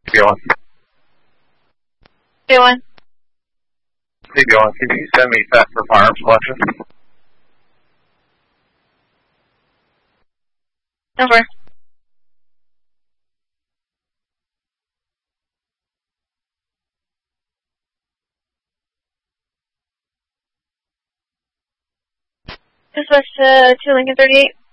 CB1. CB1. CB1, can you send me set for firearm selection? Over. This was 2 Lincoln 38.